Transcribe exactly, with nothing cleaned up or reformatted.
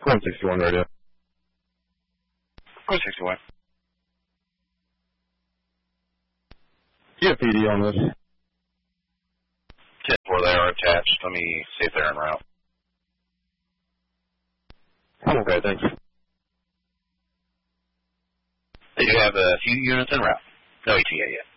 one sixty-one radio. one sixty-one. Do you have P D on this? ten four, they are attached. Let me see if they're en route. I'm okay, thanks. They do have a few units en route. No E T A yet.